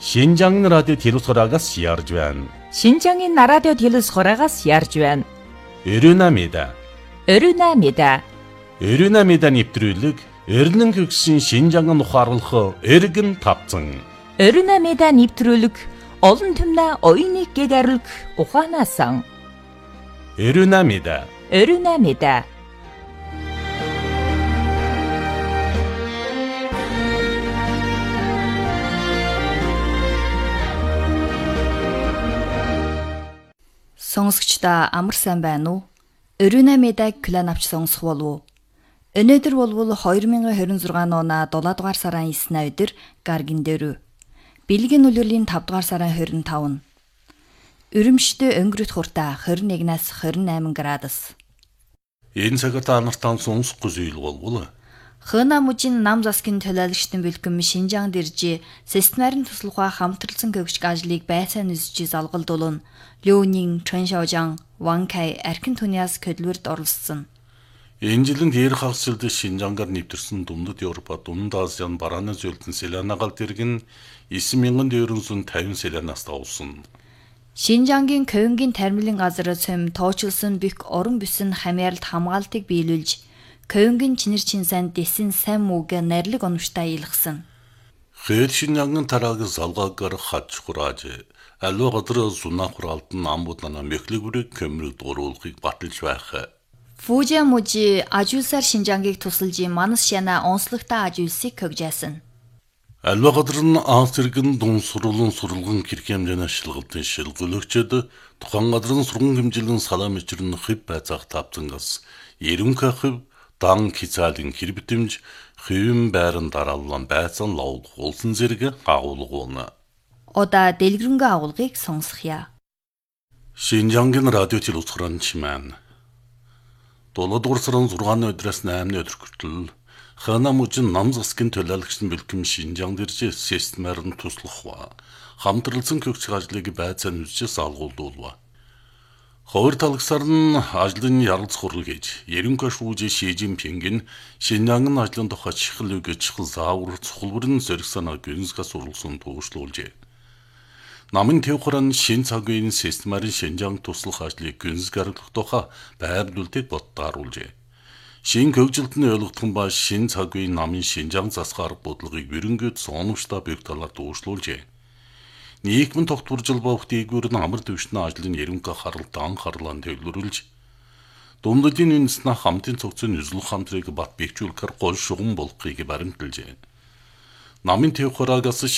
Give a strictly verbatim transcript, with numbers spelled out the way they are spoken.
Шинжаангийн радио телевизоогоос ярьж байна. Шинжаангийн радио телевизоогоос ярьж байна. Өрөнамида. Өрөнамида. Өрөнамида нэвтрүүлэг Эрдэнэ хөгсөн Шинжаангийн ухаарлах эргэн тавцан. Өрөнамида нэвтрүүлэг олон түмнэ оюуныг гэгэрлэг ухаанасан. Өрөнамида. Өрөнамида. Сонсогчдаа амар сайн байна уу? Өрөнамидаг клан авч сонсох болов уу? Өнөөдөр болвол two thousand twenty-six оны seven дугаар сарын nine өдөр гаргийн дөрөв. Бэлгийн үлрэлийн five дугаар сарын twenty-five. Өрөмштэй өнгөрөх хуртаа twenty-one-аас twenty-eight градус. Энэ цагт та нартаа сонсохгүй зүйл болвол Хына мужийн нам засгийн төлөөлөгчдөн бэлгэм Шинжаан дэржи системарын туслахаа хамтралсан көвчг ажлыг байцаан үзэж залгалдуулан Лёнин, Чэншаожан, Ванкай архин түниас хөдөлмөрт оролцсон. Энэ жилийн дээр хагас жилд Шинжаангаар нэвтэрсэн Дундад Европа, Дунд Азийн барааны зөвлөлтөн Селянагаал дэрэг нь nine thousand four hundred fifty селянаас давсан. Шинжаангийн Кёнгийн тармилын газар цөм тоочилсон бик орон бүсэн хамааралд хамгаалтыг биелүүлж Кёнгийн чинэр чинсэн дэсэн сайн мууг нэрлэг онвштай илгсэн. Хэл Шинжаангийн тарааг залгаагаар хаж хурааж алуу гадар сунаа хураалтан амбуудана мэхлэгүрэг көмрөг дуруулахыг баталж байх. Фужа мужи ажуулсаар Шинжаангийг тусалж манас шана онцлогтой ажуулсыг хөгжөөсөн. Алуу гадар нь анх зэрэгэн дун сурлын сурлагын хэрэг хэмжээний шилгалтын шилгүүлэгчд тухайн гадрын сургууль хэмжээлийн салам ичрэн хэв байцаах тавцангаас ерөнхий хэв дан хизаалын хэрбитэмж хэвэн байран дараалан байцаан ловд хулсан зэрэг агуулгуuna. Ода дэлгэрэнгээ агуулгыг сонсхъя. Шинжаангийн радио телевизорын чимэн. Долоодугаар сарын six өдрөөс eight өдөр хүртэл Хана мужийн нам засгийн төлөөлөгчдөн бэлгэм Шинжаан дэржи системарын туслах хамтралсан көвчг ажлыг байцаан үзэж салгуулдуулва. Хоёр талагсаар нь ажлын яралц хурал гэж ерөнхий шүүж Ши Жинпингийн Шинжаангийн ажлын тухай чихэл үг чихэл заавар цохолборын зэрэг санаа гүнзгээс ургалсан туушруулжээ. Намын тэвхран шин цаг үеийн системарын Шинжаан туслах ажлыг гүнзгарлах тухай байрлуулалтыг боттааруулжээ. Шин хөгжилтний ойлгогдсон ба шин цаг үеийн намын Шинжаан засгаар бодлогыг бүрэнгэд соновчтой бэг талаар туушруулжээ. Нийгмийн тогтворжил бовх дээгүүр нь амар төвшний ажлын ерөнхий харалт анхаарлаа төвлөрүүлж Дундадын үндэснэ хамтын цогцын үзлэх хамтрыг бат бэхжүүлэхээр гол шугам болохыг баримталжээ. Намын тэвхраагаас